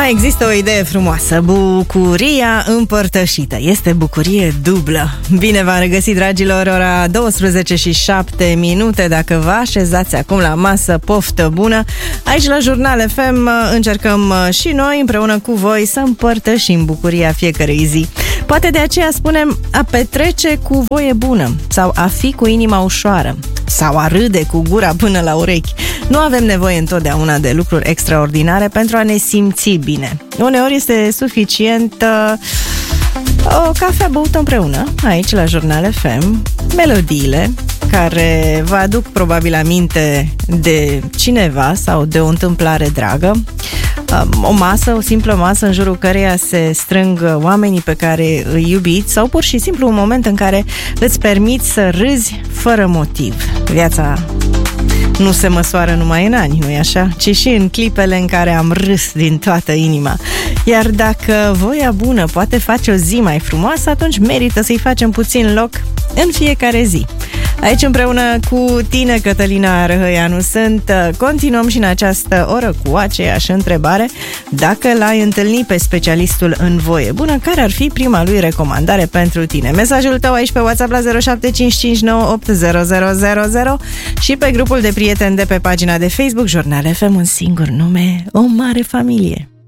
Există o idee frumoasă, bucuria împărtășită. Este bucurie dublă. Bine v-am regăsit, dragilor, ora 12:07. Dacă vă așezați acum la masă, poftă bună. Aici la Jurnal FM încercăm și noi împreună cu voi să împărtășim bucuria fiecărei zi. Poate de aceea spunem a petrece cu voie bună sau a fi cu inima ușoară sau a râde cu gura până la urechi. Nu avem nevoie întotdeauna de lucruri extraordinare pentru a ne simți bine. Uneori este suficient o cafea băută împreună, aici la Jurnal FM, melodiile care vă aduc probabil aminte de cineva sau de o întâmplare dragă, o masă, o simplă masă în jurul căreia se strâng oamenii pe care îi iubiți sau pur și simplu un moment în care îți permiți să râzi fără motiv. Viața nu se măsoară numai în ani, nu-i așa? Ci și în clipele în care am râs din toată inima. Iar dacă voia bună poate face o zi mai frumoasă, atunci merită să-i facem puțin loc în fiecare zi. Aici împreună cu tine, Cătălina Răhăianu, continuăm și în această oră cu aceeași întrebare. Dacă l-ai întâlnit pe specialistul în voie bună, care ar fi prima lui recomandare pentru tine? Mesajul tău aici pe WhatsApp la 0755980000 și pe grupul de prieteni de pe pagina de Facebook Jurnal FM, un singur nume, o mare familie.